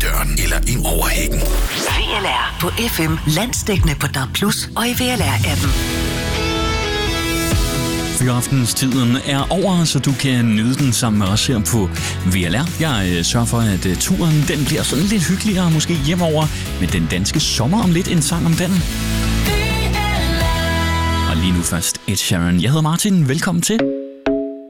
døren eller ind over hækken. VLR på FM, landsdækkende på DAB+, og i VLR-appen. Fyraftenstiden er over, så du kan nyde den sammen med os her på VLR. Jeg sørger for, at turen den bliver sådan lidt hyggeligere, måske hjemover med den danske sommer om lidt, en sang om den. Og lige nu først Ed Sheeran. Jeg hedder Martin. Velkommen til.